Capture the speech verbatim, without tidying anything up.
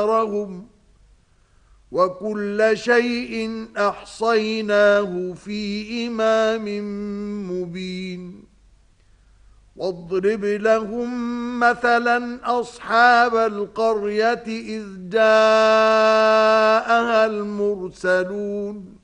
أكثرهم وكل شيء أحصيناه في إمام مبين واضرب لهم مثلا أصحاب القرية إذ جاءها المرسلون